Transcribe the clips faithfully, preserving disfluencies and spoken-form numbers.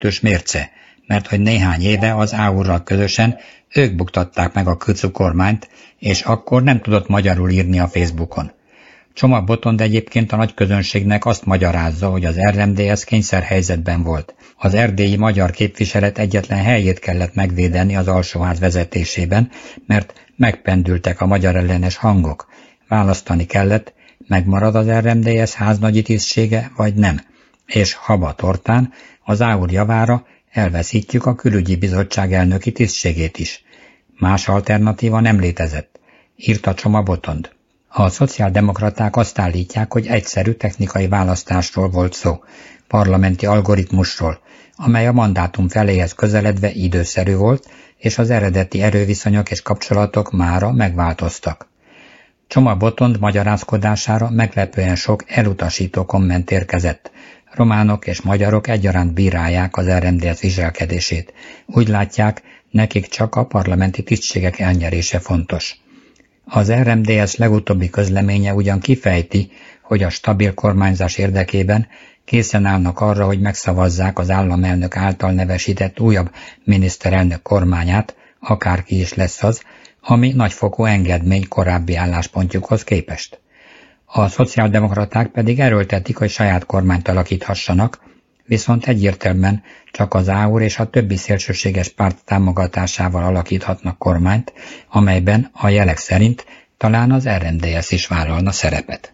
kettős mérce, mert hogy néhány éve az á u-rral közösen ők buktatták meg a Köcü kormányt, és akkor nem tudott magyarul írni a Facebookon. Csoma Botond egyébként a nagy közönségnek azt magyarázza, hogy az er em dé es kényszerhelyzetben volt. Az erdélyi magyar képviselet egyetlen helyét kellett megvédeni az alsóház vezetésében, mert megpendültek a magyar ellenes hangok. Választani kellett, megmarad az er em dé es háznagyi tisztsége, vagy nem. És haba tortán, az á u javára elveszítjük a külügyi bizottság elnöki tisztségét is. Más alternatíva nem létezett, írta Csoma Botond. A szociáldemokraták azt állítják, hogy egyszerű technikai választásról volt szó, parlamenti algoritmusról, amely a mandátum feléhez közeledve időszerű volt, és az eredeti erőviszonyok és kapcsolatok mára megváltoztak. Csoma Botond magyarázkodására meglepően sok elutasító komment érkezett. Románok és magyarok egyaránt bírálják az er em dé es viselkedését. Úgy látják, nekik csak a parlamenti tisztségek elnyerése fontos. Az er em dé es legutóbbi közleménye ugyan kifejti, hogy a stabil kormányzás érdekében készen állnak arra, hogy megszavazzák az államelnök által nevesített újabb miniszterelnök kormányát, akárki is lesz az, ami nagyfokú engedmény korábbi álláspontjukhoz képest. A szociáldemokraták pedig erőltetik, hogy saját kormányt alakíthassanak, viszont egyértelműen csak az á u és a többi szélsőséges párt támogatásával alakíthatnak kormányt, amelyben a jelek szerint talán az er em dé es is vállalna szerepet.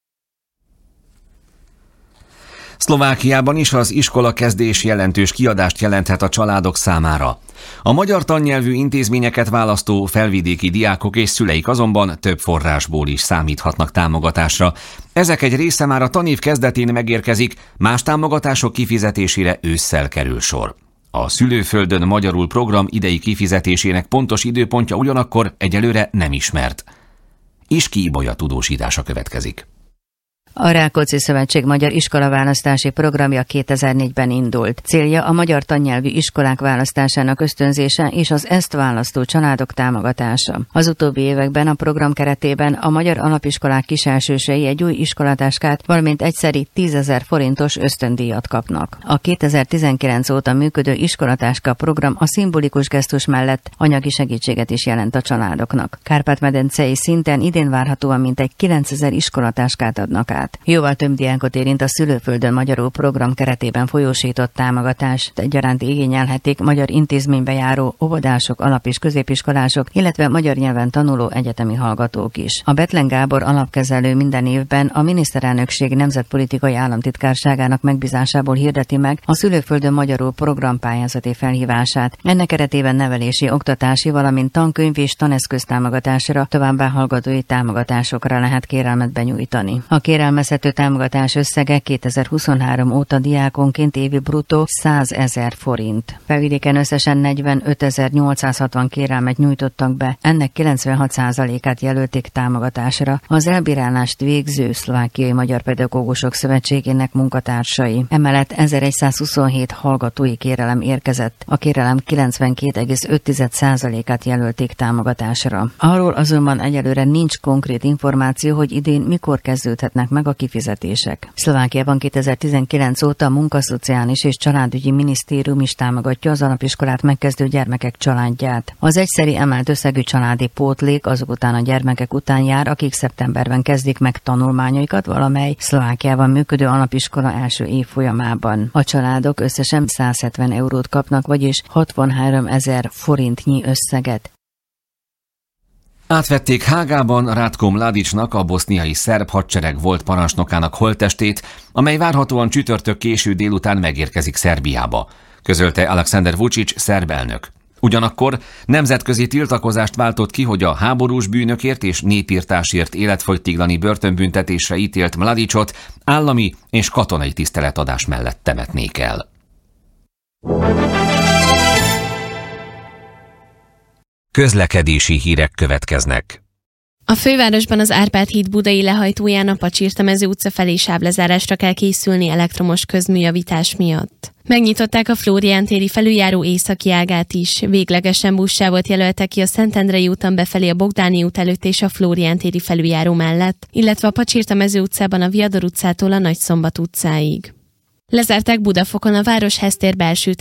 Szlovákiában is az iskolakezdés jelentős kiadást jelenthet a családok számára. A magyar tannyelvű intézményeket választó felvidéki diákok és szüleik azonban több forrásból is számíthatnak támogatásra. Ezek egy része már a tanév kezdetén megérkezik, más támogatások kifizetésére ősszel kerül sor. A Szülőföldön magyarul program idei kifizetésének pontos időpontja ugyanakkor egyelőre nem ismert. Iski Ibolya tudósítása következik. A Rákóczi Szövetség magyar iskolaválasztási programja kétezer-négyben indult. Célja a magyar tannyelvű iskolák választásának ösztönzése és az ezt választó családok támogatása. Az utóbbi években a program keretében a magyar alapiskolák kiselsősei egy új iskolatáskát, valamint egyszeri tízezer forintos ösztöndíjat kapnak. A kétezer-tizenkilenc óta működő iskolatáska program a szimbolikus gesztus mellett anyagi segítséget is jelent a családoknak. Kárpát-medencei szinten idén várhatóan mintegy kilencezer iskolatáskát adnak át. Jóval több diákot érint a Szülőföldön magyarul program keretében folyósított támogatást. Egyaránt igényelhetik magyar intézménybe járó óvodások, alap- és középiskolások, illetve magyar nyelven tanuló egyetemi hallgatók is. A Bethlen Gábor alapkezelő minden évben a miniszterelnökség nemzetpolitikai államtitkárságának megbízásából hirdeti meg a Szülőföldön magyarul program pályázati felhívását. Ennek keretében nevelési, oktatási, valamint tankönyv és taneszköz támogatásra, továbbá hallgatói támogatásokra lehet kérelmet benyújtani. A kérelmezhető támogatás összege kétezer-huszonhárom óta diákonként évi bruttó százezer forint. Felvidéken összesen negyvenötezer-nyolcszázhatvan kérelmet nyújtottak be, ennek kilencvenhat százalékát jelölték támogatásra az elbírálást végző Szlovákiai Magyar Pedagógusok Szövetségének munkatársai. Emellett ezerszázhuszonhét hallgatói kérelem érkezett, a kérelem kilencvenkét egész öt százalékát jelölték támogatásra. Arról azonban egyelőre nincs konkrét információ, hogy idén mikor kezdődhetnek meg a kifizetések. Szlovákiában kétezer-tizenkilenc óta a Munkaszociális és Családügyi Minisztérium is támogatja az alapiskolát megkezdő gyermekek családját. Az egyszeri emelt összegű családi pótlék azok után a gyermekek után jár, akik szeptemberben kezdik meg tanulmányaikat valamely Szlovákiában működő alapiskola első évfolyamában. A családok összesen százhetven eurót kapnak, vagyis hatvanháromezer forintnyi összeget. Átvették Hágában Ratko Mladićnak, a boszniai szerb hadsereg volt parancsnokának holttestét, amely várhatóan csütörtök késő délután megérkezik Szerbiába, közölte Aleksandar Vučić szerb elnök. Ugyanakkor nemzetközi tiltakozást váltott ki, hogy a háborús bűnökért és népirtásért életfogytiglani börtönbüntetésre ítélt Mladićot állami és katonai tiszteletadás mellett temetnék el. Közlekedési hírek következnek. A fővárosban az Árpád híd budai lehajtóján a Pacsirtamező utca felé sáblezárásra kell készülni elektromos közműjavítás miatt. Megnyitották a Flórián téri felüljáró északi ágát is. Véglegesen buszsávot jelöltek ki a Szentendrei úton befelé a Bogdáni út előtt és a Flórián téri felüljáró mellett, illetve a Pacsirtamező utcában a Viador utcától a Nagyszombat utcáig. Lezárták Budafokon a Városház tér belső